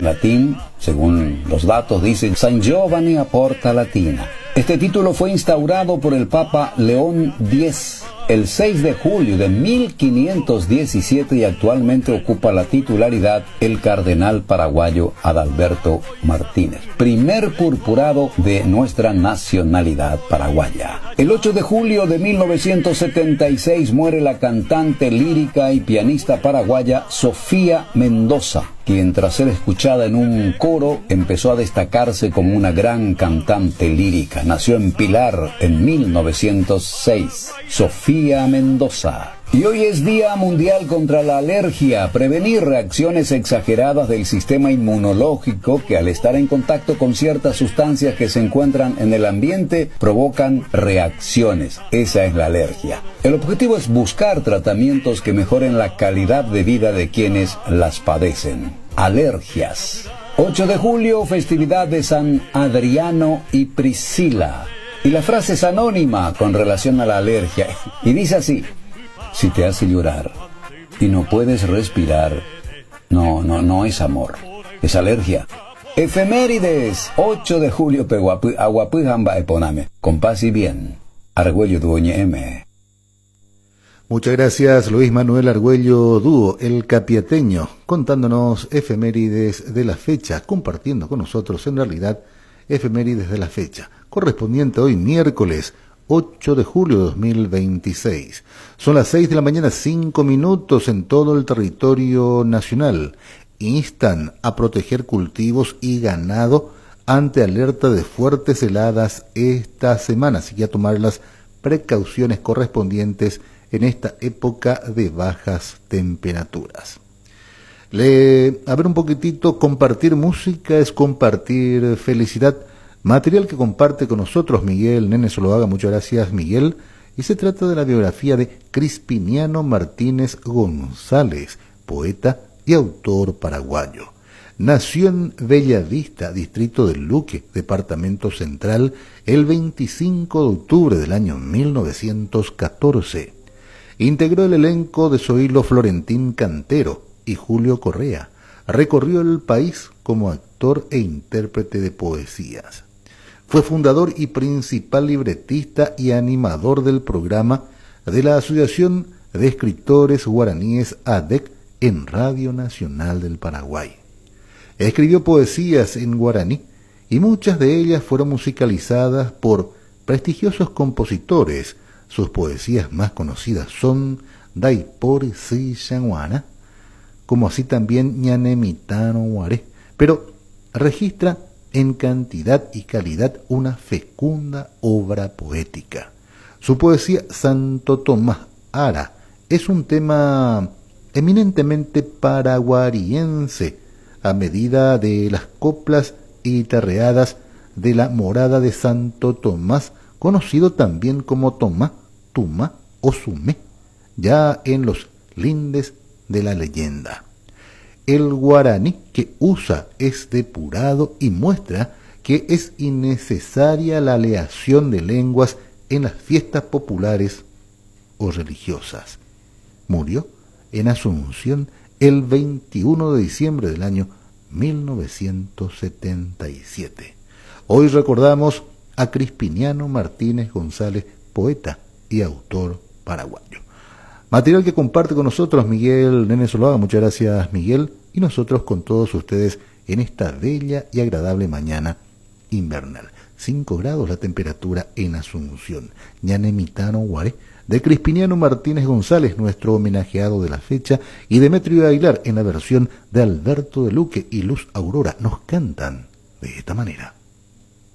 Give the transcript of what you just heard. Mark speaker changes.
Speaker 1: latín, según los datos, dice San Giovanni a Porta Latina. Este título fue instaurado por el Papa León X el 6 de julio de 1517 y actualmente ocupa la titularidad el cardenal paraguayo Adalberto Martínez, primer purpurado de nuestra nacionalidad paraguaya. El 8 de julio de 1976 muere la cantante lírica y pianista paraguaya Sofía Mendoza, quien tras ser escuchada en un coro empezó a destacarse como una gran cantante lírica. Nació en Pilar en 1906. Sofía Mendoza. Y hoy es Día Mundial contra la Alergia. Prevenir reacciones exageradas del sistema inmunológico que al estar en contacto con ciertas sustancias que se encuentran en el ambiente provocan reacciones. Esa es la alergia. El objetivo es buscar tratamientos que mejoren la calidad de vida de quienes las padecen. Alergias. 8 de julio, festividad de San Adriano y Priscila. Y la frase es anónima con relación a la alergia. Y dice así: si te hace llorar y no puedes respirar, no es amor, es alergia. Efemérides. 8 de julio, aguapujamba eponame. Con paz y bien. Argüello Duoñe M.
Speaker 2: Muchas gracias, Luis Manuel Argüello Dúo, el capiateño, contándonos efemérides de la fecha, compartiendo con nosotros en realidad efemérides de la fecha, correspondiente hoy miércoles 8 de julio de 2026. Son las 6 de la mañana, 5 minutos en todo el territorio nacional. Instan a proteger cultivos y ganado ante alerta de fuertes heladas esta semana, así que a tomar las precauciones correspondientes en esta época de bajas temperaturas. A ver un poquitito, compartir música es compartir felicidad. Material que comparte con nosotros Miguel Nene Zuluaga, muchas gracias Miguel, y se trata de la biografía de Crispiniano Martínez González, poeta y autor paraguayo. Nació en Bellavista, distrito del Luque, departamento central, el 25 de octubre del año 1914. Integró el elenco de Zoilo Florentín Cantero y Julio Correa. Recorrió el país como actor e intérprete de poesías. Fue fundador y principal libretista y animador del programa de la Asociación de Escritores Guaraníes ADEC en Radio Nacional del Paraguay. Escribió poesías en guaraní y muchas de ellas fueron musicalizadas por prestigiosos compositores. Sus poesías más conocidas son Daipori Si Changuana, como así también Ñanemitano Guaré, pero registra en cantidad y calidad una fecunda obra poética. Su poesía Santo Tomás Ara es un tema eminentemente paraguariense, a medida de las coplas y tarreadas de la morada de Santo Tomás, conocido también como Tomá, Tuma o Sumé, ya en los lindes de la leyenda. El guaraní que usa es depurado y muestra que es innecesaria la aleación de lenguas en las fiestas populares o religiosas. Murió en Asunción el 21 de diciembre del año 1977. Hoy recordamos a Crispiniano Martínez González, poeta y autor paraguayo. Material que comparte con nosotros Miguel Nene Zuluaga, muchas gracias Miguel, y nosotros con todos ustedes en esta bella y agradable mañana invernal. 5 grados la temperatura en Asunción. Ñanemitano Guaré, de Crispiniano Martínez González, nuestro homenajeado de la fecha, y Demetrio Aguilar en la versión de Alberto de Luque y Luz Aurora nos cantan de esta manera.